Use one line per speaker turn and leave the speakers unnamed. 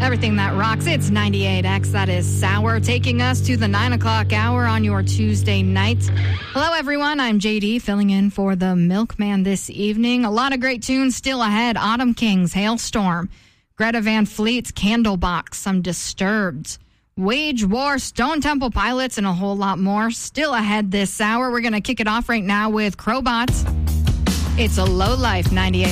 Everything that rocks, it's 98X. That is Sour, taking us to the 9 o'clock hour on your Tuesday night. Hello, everyone. I'm JD, filling in for the Milkman this evening. A lot of great tunes still ahead. Autumn Kings, Hailstorm, Greta Van Fleet's Candlebox, some Disturbed, Wage War, Stone Temple Pilots, and a whole lot more still ahead this hour. We're going to kick it off right now with Crowbots. It's a Low Life 98.